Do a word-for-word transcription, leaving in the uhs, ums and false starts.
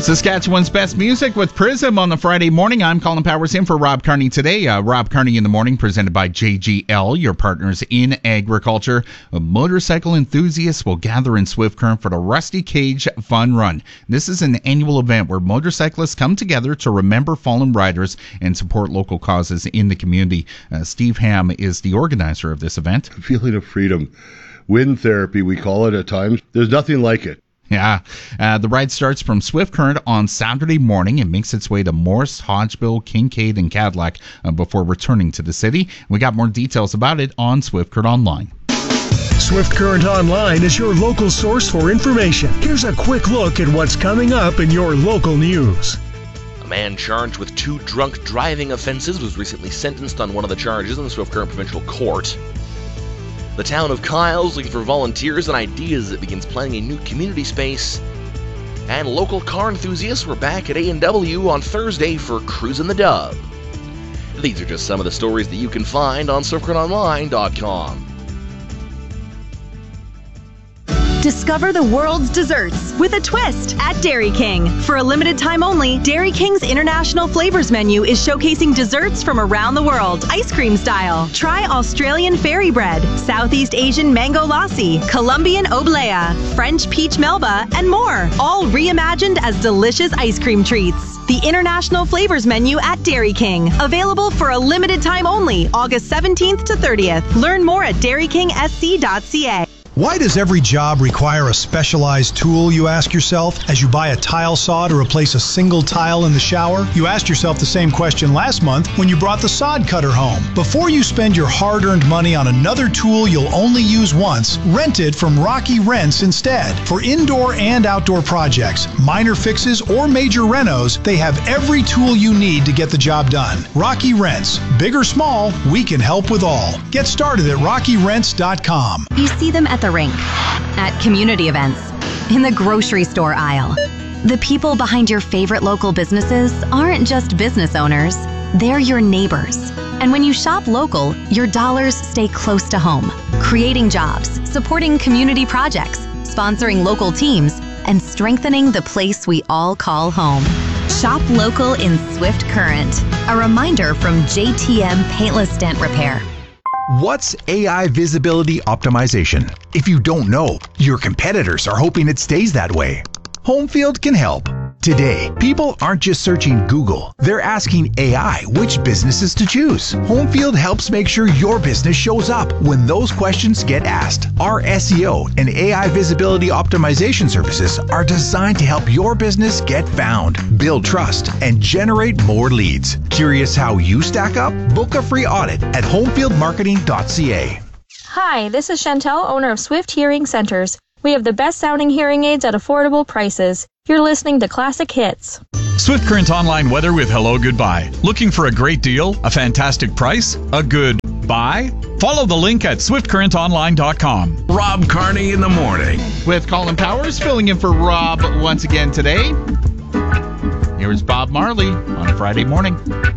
Saskatchewan's best music with Prism on the Friday morning. I'm Colin Powers in for Rob Carney today. Uh, Rob Carney in the morning, presented by J G L, your partners in agriculture. Motorcycle enthusiasts will gather in Swift Current for the Rusty Cage Fun Run. This is an annual event where motorcyclists come together to remember fallen riders and support local causes in the community. Uh, Steve Ham is the organizer of this event. A feeling of freedom. Wind therapy, we call it at times. There's nothing like it. Yeah. Uh, the ride starts from Swift Current on Saturday morning and makes its way to Morse, Hodgeville, Kincaid, and Cadillac uh, before returning to the city. We got more details about it on Swift Current Online. Swift Current Online is your local source for information. Here's a quick look at what's coming up in your local news. A man charged with two drunk driving offenses was recently sentenced on one of the charges in the Swift Current Provincial Court. The town of Kyle is looking for volunteers and ideas that begins planning a new community space. And local car enthusiasts were back at A and W on Thursday for Cruisin' the Dub. These are just some of the stories that you can find on swift current online dot com. Discover the world's desserts with a twist at Dairy King. For a limited time only, Dairy King's International Flavors menu is showcasing desserts from around the world, ice cream style. Try Australian fairy bread, Southeast Asian mango lassi, Colombian oblea, French peach melba, and more, all reimagined as delicious ice cream treats. The International Flavors menu at Dairy King. Available for a limited time only, August seventeenth to thirtieth. Learn more at dairy king s c dot c a. Why does every job require a specialized tool, you ask yourself, as you buy a tile saw to replace a single tile in the shower? You asked yourself the same question last month when you brought the sod cutter home. Before you spend your hard-earned money on another tool you'll only use once, rent it from Rocky Rents instead. For indoor and outdoor projects, minor fixes, or major renos, they have every tool you need to get the job done. Rocky Rents. Big or small, we can help with all. Get started at rocky rents dot com. You see them at the rink, at community events, in the grocery store aisle. The people behind your favorite local businesses aren't just business owners, they're your neighbors. And when you shop local, your dollars stay close to home, creating jobs, supporting community projects, sponsoring local teams, and strengthening the place we all call home. Shop local in Swift Current. A reminder from J T M Paintless Dent Repair. What's A I visibility optimization? If you don't know, your competitors are hoping it stays that way. Homefield can help. Today, people aren't just searching Google. They're asking A I which businesses to choose. Homefield helps make sure your business shows up when those questions get asked. Our S E O and A I visibility optimization services are designed to help your business get found, build trust, and generate more leads. Curious how you stack up? Book a free audit at homefield marketing dot c a. Hi, this is Chantel, owner of Swift Hearing Centers. We have the best sounding hearing aids at affordable prices. You're listening to Classic Hits. Swift Current Online weather with Hello Goodbye. Looking for a great deal, a fantastic price, a good buy? Follow the link at swift current online dot com. Rob Carney in the morning. With Colin Powers filling in for Rob once again today. Here's Bob Marley on a Friday morning.